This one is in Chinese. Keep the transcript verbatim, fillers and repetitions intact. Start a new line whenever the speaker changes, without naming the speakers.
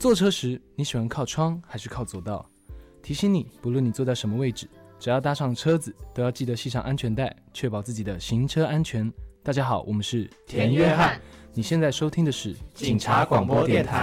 坐车时你喜欢靠窗还是靠左道？提醒你，不论你坐在什么位置，只要搭上车子，都要记得系上安全带，确保自己的行车安全。大家好，我们是
田约翰，
你现在收听的是
警察广播电台。